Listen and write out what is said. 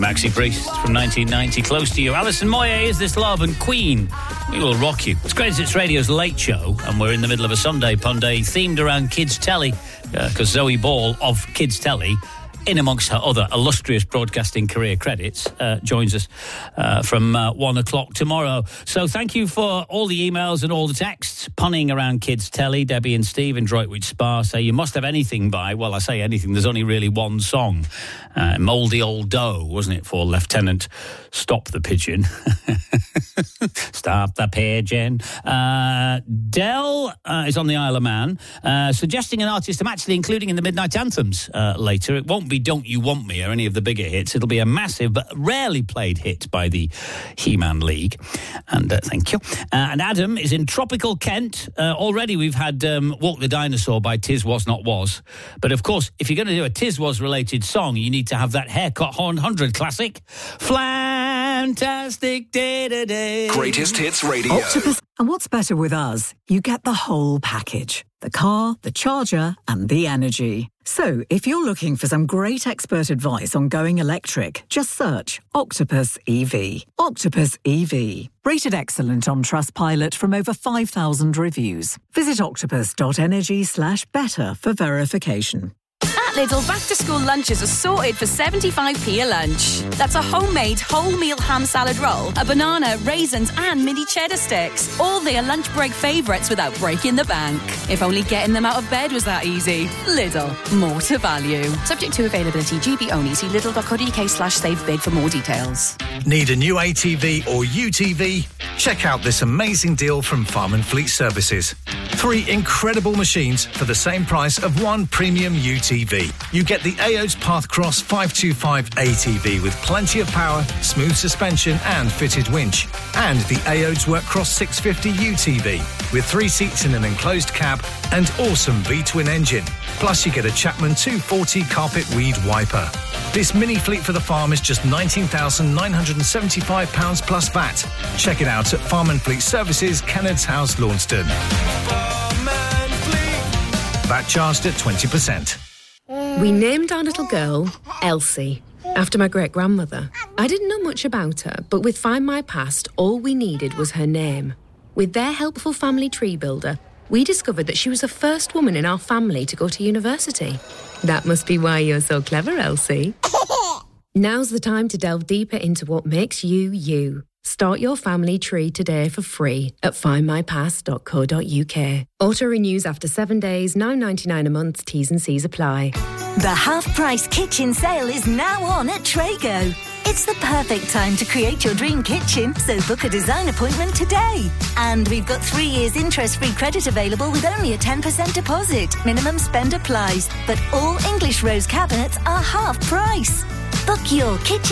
Maxi Priest from 1990, Close to You. Alison Moyet, Is This Love, and Queen, We Will Rock You. It's Greatest Hits Radio's Late Show, and we're in the middle of a Sunday Punday themed around Kids Telly, because Zoe Ball of Kids Telly, in amongst her other illustrious broadcasting career credits, joins us from 1 o'clock tomorrow. So thank you for all the emails and all the texts punning around Kids Telly. Debbie and Steve in Droitwich Spa say you must have anything by, well, I say anything, there's only really one song. Mouldy Old Dough, wasn't it, for Lieutenant Stop the Pigeon. Stop the Pigeon. Dell is on the Isle of Man, suggesting an artist I'm actually including in the Midnight Anthems later. It won't be Don't You Want Me or any of the bigger hits. It'll be a massive but rarely played hit by the He-Man League. And thank you. And Adam is in tropical Kent. Already we've had Walk the Dinosaur by Tiz Was Not Was. But of course, if you're going to do a Tiz Was related song, you need to have that Haircut Horn 100 classic. Fantastic day-to-day. Greatest Hits Radio. Octopus. And what's better with us? You get the whole package. The car, the charger, and the energy. So, if you're looking for some great expert advice on going electric, just search Octopus EV. Octopus EV. Rated excellent on Trustpilot from over 5,000 reviews. Visit octopus.energy/better for verification. At Lidl, back-to-school lunches are sorted for 75p a lunch. That's a homemade wholemeal ham salad roll, a banana, raisins and mini cheddar sticks. All their lunch break favourites without breaking the bank. If only getting them out of bed was that easy. Lidl, more to value. Subject to availability, GB only. See lidl.co.uk/savebid for more details. Need a new ATV or UTV? Check out this amazing deal from Farm and Fleet Services. 3 incredible machines for the same price of 1 premium UTV. You get the AO's Pathcross 525 ATV with plenty of power, smooth suspension and fitted winch. And the AO's Workcross 650 UTV with 3 seats in an enclosed cab and awesome V-twin engine. Plus you get a Chapman 240 carpet weed wiper. This mini fleet for the farm is just £19,975 plus VAT. Check it out at Farm and Fleet Services, Kennard's House, Launceston. VAT charged at 20%. We named our little girl Elsie, after my great-grandmother. I didn't know much about her, but with Find My Past, all we needed was her name. With their helpful family tree builder, we discovered that she was the first woman in our family to go to university. That must be why you're so clever, Elsie. Now's the time to delve deeper into what makes you, you. Start your family tree today for free at findmypast.co.uk. Auto renews after 7 days, £9.99 a month, T's and C's apply. The half-price kitchen sale is now on at Trago. It's the perfect time to create your dream kitchen, so book a design appointment today. And we've got 3 years interest-free credit available with only a 10% deposit. Minimum spend applies, but all English rose cabinets are half price. Book your kitchen